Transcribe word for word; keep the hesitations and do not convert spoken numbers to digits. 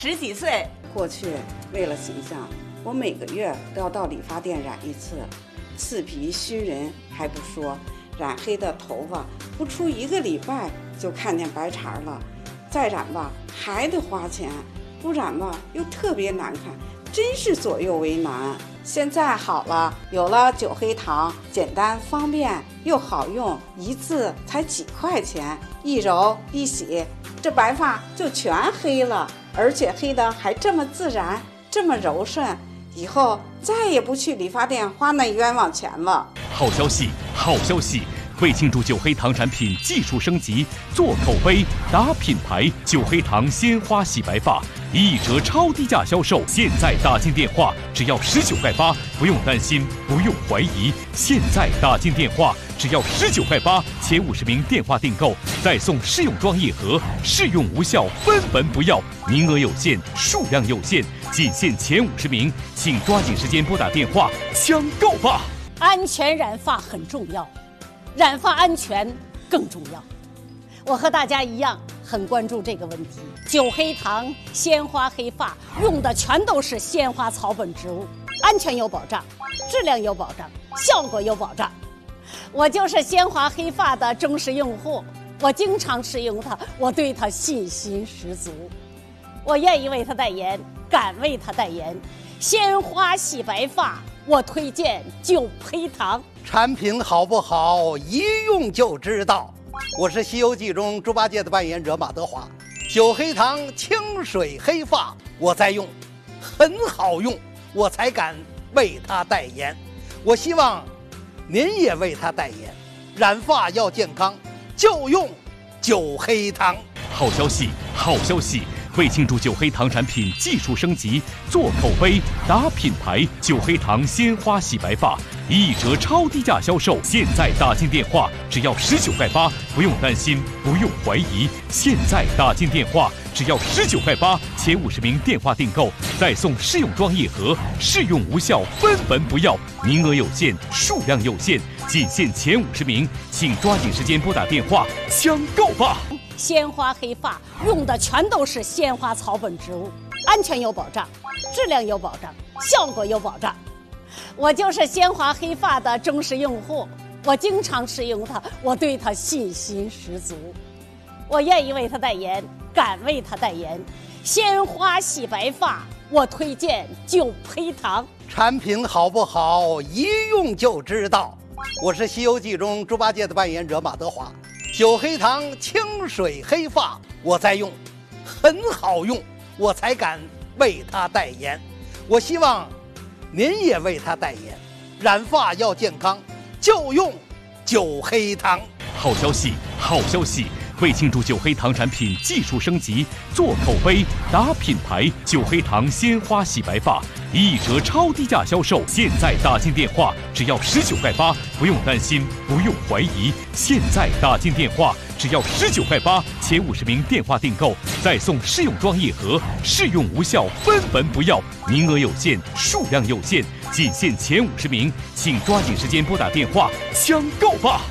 十几岁。 过去为了形象，我每个月都要到理发店染一次，刺皮虚人还不说，染黑的头发不出一个礼拜就看见白茬了，再染吧还得花钱，不染吧又特别难看，真是左右为难。现在好了，有了九黑糖，简单方便又好用，一次才几块钱，一揉一洗，这白发就全黑了，而且黑的还这么自然，这么柔顺，以后再也不去理发店花那冤枉钱了。 好消息，好消息！为庆祝九黑糖产品技术升级，做口碑打品牌，九黑糖鲜花洗白发一折超低价销售，现在打进电话只要十九块八，不用担心，不用怀疑，现在打进电话只要十九块八，前五十名电话订购再送试用装一盒，试用无效分文不要，名额有限，数量有限，仅限前五十名，请抓紧时间拨打电话抢购吧！ 安全染发很重要，染发安全更重要。我和大家一样很关注这个问题。九黑糖鲜花黑发用的全都是鲜花草本植物，安全有保障，质量有保障，效果有保障。我就是鲜花黑发的忠实用户，我经常使用它，我对它信心十足，我愿意为它代言，敢为它代言。鲜花洗白发，我推荐九黑糖。 产品好不好，一用就知道。我是《西游记》中猪八戒的扮演者马德华。九黑糖清水黑发我在用，很好用，我才敢为它代言。我希望您也为它代言。染发要健康，就用九黑糖。 好消息，好消息！为庆祝九黑糖产品技术升级，做口碑打品牌，九黑糖鲜花洗白发一折超低价销售，现在打进电话只要十九块八，不用担心，不用怀疑，现在打进电话只要十九块八，前五十名电话订购再送试用装一盒，试用无效分文不要，名额有限，数量有限，仅限前五十名，请抓紧时间拨打电话抢购吧！ 鲜花黑发用的全都是鲜花草本植物，安全有保障，质量有保障，效果有保障。我就是鲜花黑发的忠实用户，我经常使用它，我对它信心十足，我愿意为它代言，敢为它代言。鲜花洗白发，我推荐九黑糖。 产品好不好，一用就知道。我是《西游记》中猪八戒的扮演者马德华。九黑糖清水黑发我在用，很好用，我才敢为它代言。我希望您也为它代言。染发要健康，就用九黑糖。 好消息，好消息！为庆祝九黑糖产品技术升级，做口碑打品牌，九黑糖鲜花洗白发一折超低价销售，现在打进电话只要十九块八，不用担心，不用怀疑，现在打进电话只要十九块八，前五十名电话订购再送试用装一盒，试用无效分文不要，名额有限，数量有限，仅限前五十名，请抓紧时间拨打电话抢购吧！